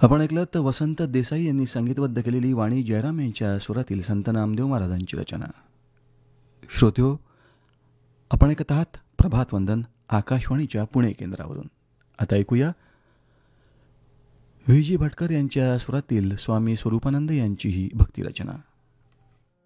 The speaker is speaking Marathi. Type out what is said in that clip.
आपण ऐकलं तर वसंत देसाई यांनी संगीतबद्ध केलेली वाणी जयराम यांच्या स्वरातील संत नामदेव महाराजांची रचना. श्रोत्यो, आपण ऐकत आहात प्रभात वंदन आकाशवाणीच्या पुणे केंद्रावरून. आता ऐकूया व्ही जी भटकर यांच्या स्वरातील स्वामी स्वरूपानंद यांची ही भक्तिरचना.